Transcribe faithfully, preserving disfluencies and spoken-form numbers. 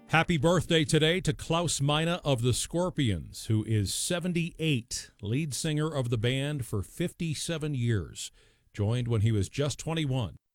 Happy birthday today to Klaus Meine of the Scorpions, who is seventy-eight, lead singer of the band for fifty-seven years. Joined when he was just twenty-one.